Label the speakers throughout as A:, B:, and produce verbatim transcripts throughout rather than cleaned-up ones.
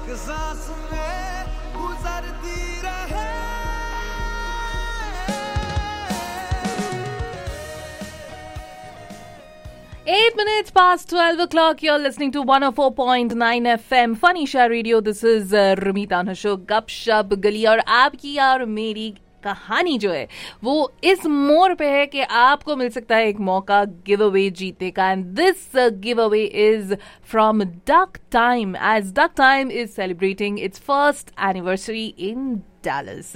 A: एक सांस में गुजरती रहे।
B: Eight minutes past twelve o'clock. You're listening to one oh four point nine F M Fanisha Radio. This is uh, Rumita Nashok, गपशप गली। और आपकी और मेरी कहानी जो है वो इस मोड़ पे है कि आपको मिल सकता है एक मौका गिव अवे जीतने का। And this give away is from duck time, as duck time is celebrating it's first anniversary in Dallas.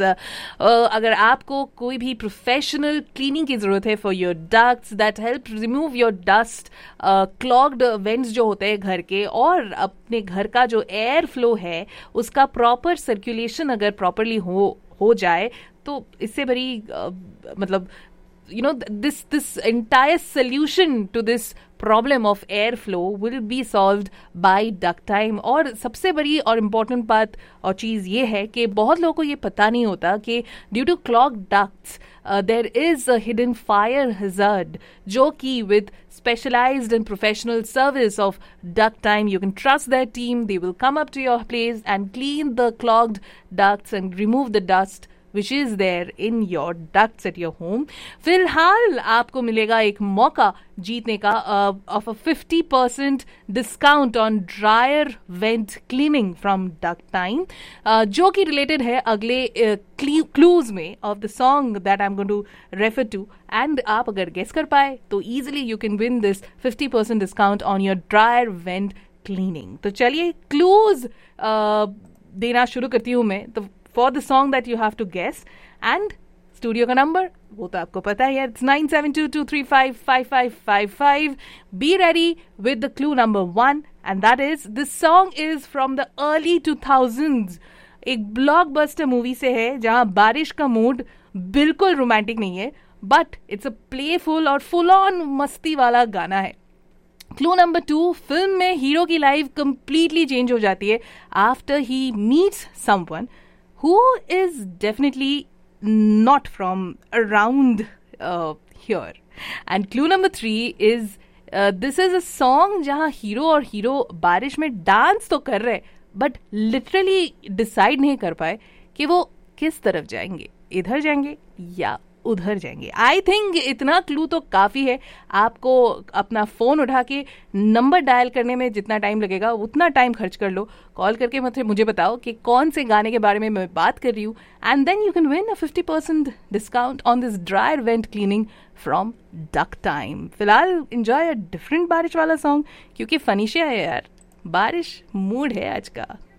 B: अगर आपको कोई भी प्रोफेशनल क्लीनिंग की जरूरत है for your ducts that help remove your dust, clogged vents जो होते हैं घर के, और अपने घर का जो एयर फ्लो है उसका प्रॉपर सर्कुलेशन अगर प्रॉपरली हो हो जाए तो इससे बड़ी uh, मतलब you know this this entire solution to this problem of airflow will be solved by duct time। और सबसे बड़ी और इम्पोर्टेंट बात और चीज़ ये है कि बहुत लोगों को ये पता नहीं होता कि due to clog ducts there is a hidden fire hazard, जो कि with specialized and professional service of duct time you can trust their team. They will come up to your place and clean the clogged ducts and remove the dust which is there in your ducts at your home. फिलहाल आपको मिलेगा एक मौका जीतने का of a fifty percent discount on dryer vent cleaning from duct time, uh, जो कि related है अगले uh, clues में of the song that I'm going to refer to. And आप अगर guess कर पाए तो easily you can win this fifty percent discount on your dryer vent cleaning. तो चलिए clues uh, देना शुरू करती हूँ मैं। तो for the song that you have to guess, and studio का number वो तो आपको पता है, it's nine seven two two three five five five five five. Be ready with the clue number one, and that is this song is from the early two thousands. एक blockbuster movie से है जहां बारिश का mood बिल्कुल romantic नहीं है, but it's a playful और फुल ऑन मस्ती वाला गाना है। क्लू नंबर टू, फिल्म में हीरो की लाइफ कंप्लीटली चेंज हो जाती है after he meets someone who is definitely not from around uh, here. And clue number three is uh, this is a song जहाँ हीरो और hero बारिश में dance तो कर रहे बट लिटरली डिसाइड नहीं कर पाए कि वो किस तरफ जाएंगे, इधर जाएंगे या उधर जाएंगे। आई थिंक इतना क्लू तो काफ़ी है। आपको अपना फ़ोन उठा के नंबर डायल करने में जितना टाइम लगेगा उतना टाइम खर्च कर लो, कॉल करके मतलब मुझे बताओ कि कौन से गाने के बारे में मैं बात कर रही हूँ, and then you can win a fifty percent discount on this dryer went cleaning from duck time. फिलहाल एंजॉय अ डिफरेंट बारिश वाला सॉन्ग, क्योंकि फनीशिया है यार, बारिश मूड है आज का।